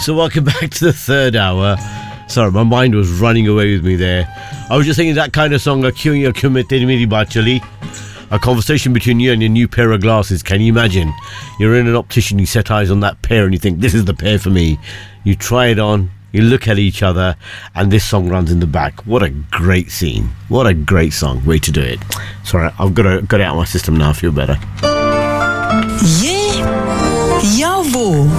So welcome back to the third hour. Sorry, my mind was running away with me there. I was just thinking that kind of song, Kyun Ya Kyun Main Teri Meri Baat Chali. A conversation between you and your new pair of glasses. Can you imagine? You're in an optician, you set eyes on that pair and you think, this is the pair for me. You try it on, you look at each other, and this song runs in the back. What a great scene. What a great song. Way to do it. Sorry, I've got it out of my system now. I feel better. Ye ya wo.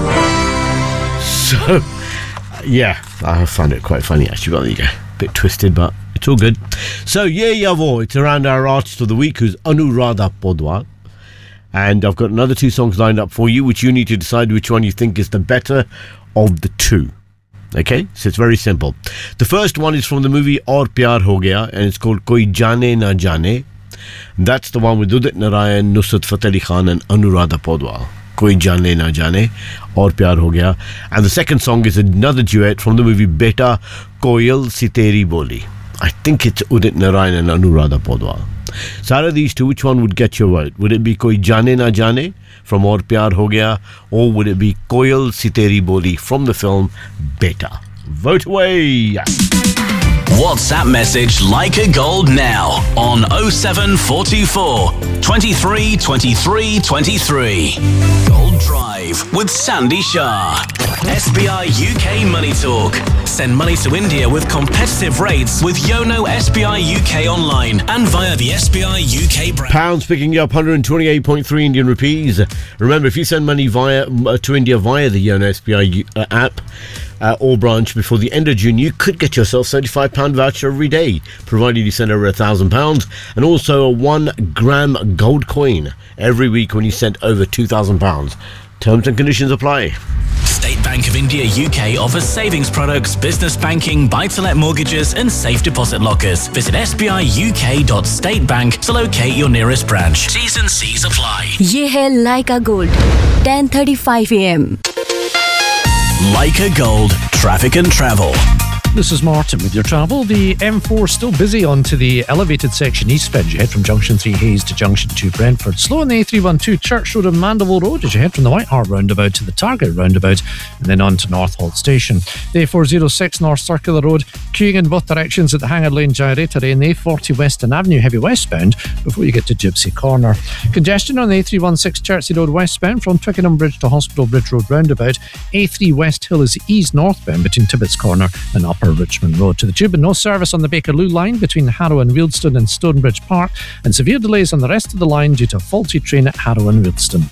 So, yeah, I found it quite funny actually. Well, there you go. Bit twisted, but it's all good. So, Ye Ya Wo, it's around our artist of the week, who's Anuradha Podwal. And I've got another two songs lined up for you, which you need to decide which one you think is the better of the two. Okay, so it's very simple. The first one is from the movie Aur Pyar Ho Gaya, and it's called Koi Jane Na Jane. That's the one with Udit Narayan, Nusrat Fateh Ali Khan and Anuradha Podwal. Koi Jane Na Jane, Aur Pyar Ho Gaya. And the second song is another duet from the movie Beta Koyal Si Teri Boli. I think it's Udit Narayan and Anuradha Podwal. So out of these two, which one would get your vote? Would it be Koi Jane Na Jane from Aur Pyar Ho Gaya, or would it be Koyal Si Teri Boli from the film Beta? Vote away! WhatsApp message Leica Gold now on 07424 23 23 23. Gold Drive with Sandy Shah. SBI UK Money Talk. Send money to India with competitive rates with Yono SBI UK online and via the SBI UK brand. Pounds picking you up 128.3 Indian rupees. Remember, if you send money to India via the Yono SBI app or branch before the end of June, you could get yourself £75 voucher every day, provided you send over £1,000, and also a 1 gram gold coin every week when you send over £2,000. Terms and conditions apply. State Bank of India UK offers savings products, business banking, buy-to-let mortgages and safe deposit lockers. Visit sbiuk.statebank to locate your nearest branch. T's and C's apply. Ye hai Leica Gold, 10:35 a.m. Leica Gold, traffic and travel. This is Martin with your travel. The M4 still busy onto the elevated section eastbound as you head from Junction 3 Hayes to Junction 2 Brentford. Slow on the A312 Church Road and Mandeville Road as you head from the White Hart roundabout to the Target roundabout and then on to Northolt Station. The A406 North Circular Road, queuing in both directions at the Hangard Lane Gyratory and the A40 Western Avenue heavy westbound before you get to Gypsy Corner. Congestion on the A316 Chertsey Road westbound from Twickenham Bridge to Hospital Bridge Road roundabout. A3 West Hill is east northbound between Tibbetts Corner and Upper Richmond Road. To the Tube, and no service on the Bakerloo line between Harrow and Wealdstone and Stonebridge Park, and severe delays on the rest of the line due to a faulty train at Harrow and Wealdstone.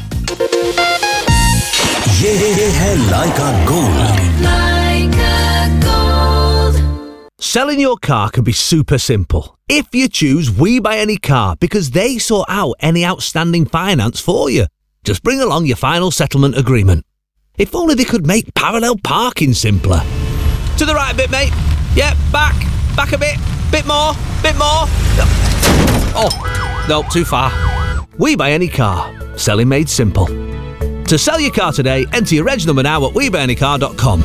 Ye hai Leica Gold. Selling your car can be super simple if you choose We Buy Any Car, because they sort out any outstanding finance for you. Just bring along your final settlement agreement. If only they could make parallel parking simpler. To the right a bit, mate. Yeah, back a bit more. Oh, no, too far. We Buy Any Car. Selling made simple. To sell your car today, enter your reg number now at webuyanycar.com.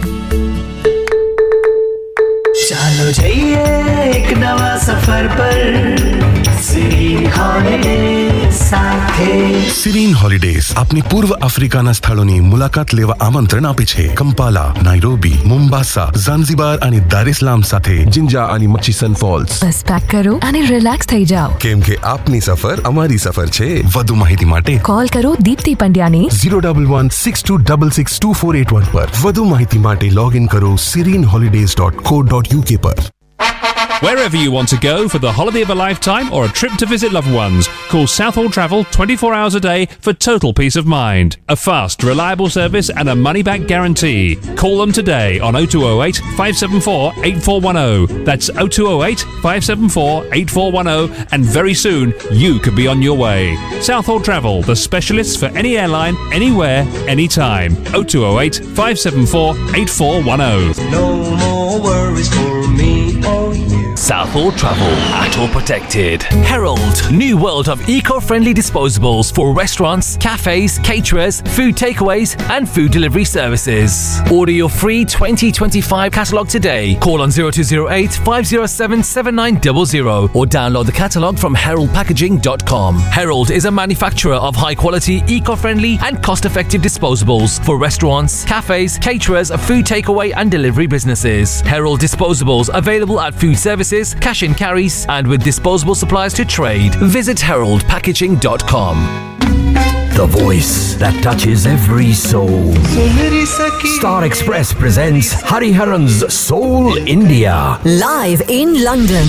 चलो जाइए एक नवा सफर पर Sirin holidays સાથે સિરીન holidays આપની પૂર્વ આફ્રિકાના સ્થળોની મુલાકાત લેવા આમંત્રણ આપે છે. કંપાલા, નાઇરોબી, મોમ્બાસા, ઝાંઝિબાર અને દાર ઇસ્લામ સાથે જિંજા અને મચીસન ફોલ્સ. બસ પેક કરો અને રિલેક્સ થઈ જાઓ, કેમ કે આપની સફર અમારી સફર છે. વધુ માહિતી માટે કોલ કરો દીપ્તિ પંડ્યાને 01162662481 પર. વધુ માહિતી માટે લોગિન કરો sirinholidays.co.uk પર. Wherever you want to go for the holiday of a lifetime or a trip to visit loved ones, call Southall Travel 24 hours a day for total peace of mind. A fast, reliable service and a money-back guarantee. Call them today on 0208 574 8410. That's 0208 574 8410, and very soon you could be on your way. Southall Travel, the specialists for any airline, anywhere, anytime. 0208 574 8410. No more worries for me or you. Southall Travel. ATOL protected. Herald, new world of eco-friendly disposables for restaurants, cafes, caterers, food takeaways and food delivery services. Order your free 2025 catalogue today. Call on 0208 507 7900 or download the catalogue from heraldpackaging.com. Herald is a manufacturer of high-quality, eco-friendly and cost-effective disposables for restaurants, cafes, caterers, food takeaway and delivery businesses. Herald disposables available at food services, cash and carries and with disposable supplies to trade. Visit heraldpackaging.com. The voice that touches every soul. Star Express presents Hariharan's Soul India. Live in London.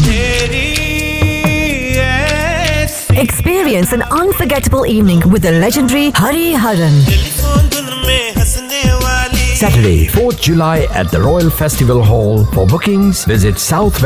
Experience an unforgettable evening with the legendary Hariharan. Saturday, 4th July at the Royal Festival Hall. For bookings, visit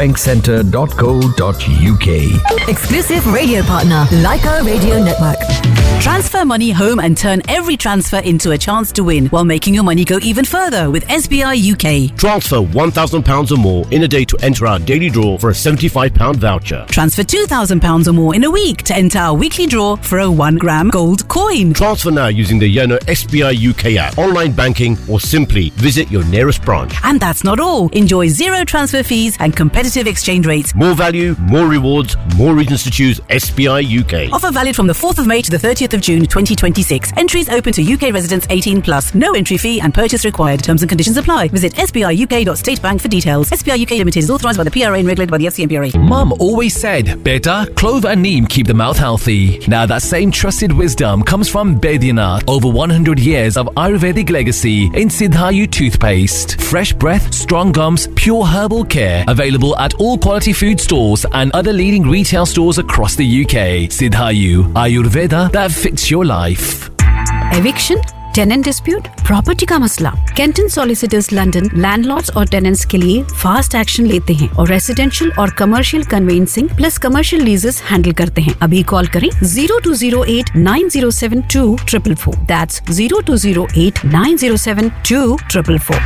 southbankcentre.co.uk. Exclusive radio partner, Leica Radio Network. Transfer money home and turn every transfer into a chance to win while making your money go even further with SBI UK. Transfer £1,000 or more in a day to enter our daily draw for a £75 voucher. Transfer £2,000 or more in a week to enter our weekly draw for a 1 gram gold coin. Transfer now using the Yono SBI UK app, online banking or simply visit your nearest branch. And that's not all. Enjoy zero transfer fees and competitive exchange rates. More value, more rewards, more reasons to choose SBI UK. Offer valid from the 4th of May to the 30th of June 2026. Entries open to UK residents 18 plus. No entry fee and purchase required. Terms and conditions apply. Visit sbiuk.statebank for details. SBI UK Limited is authorised by the PRA and regulated by the FCMPRA. Mum always said, Beta, clove and neem keep the mouth healthy. Now that same trusted wisdom comes from Baidyanath. Over 100 years of Ayurvedic legacy in Siddhayu toothpaste. Fresh breath, strong gums, pure herbal care. Available at all quality food stores and other leading retail stores across the UK. Siddhayu, Ayurveda that fits your life. Eviction, tenant dispute, property का मसला, Canton solicitors London landlords और tenants के लिए fast action लेते हैं और residential और commercial convincing plus commercial लीजेस handle करते हैं. अभी कॉल करें 0208 907 2444. That's 0208 907 2444.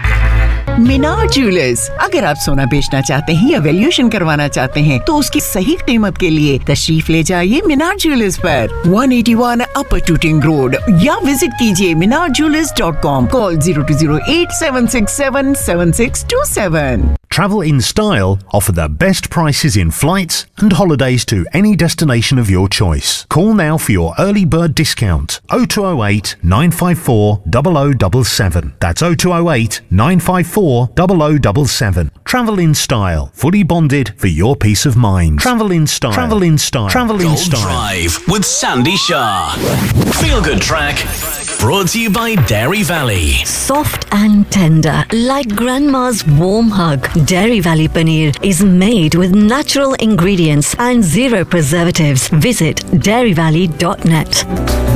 मीनार ज्वेलर्स, अगर आप सोना बेचना चाहते हैं या वैल्यूएशन करवाना चाहते हैं तो उसकी सही कीमत के लिए तशरीफ ले जाइए मीनार ज्वेलर्स पर 181 अपर टूटिंग रोड या विजिट कीजिए minarjewelers.com. Call 0208 767 7627. Travel in Style offer the best prices in flights and holidays to any destination of your choice. Call now for your early bird discount. 0208 954 0077. That's 0208 954 0077. Travel in Style. Fully bonded for your peace of mind. Travel in Style. Travel in Style. Travel in Gold Style. Drive with Sandy Shah. Feel Good Track. Brought to you by Dairy Valley. Soft and tender, like grandma's warm hug. Dairy Valley Paneer is made with natural ingredients and zero preservatives. Visit dairyvalley.net.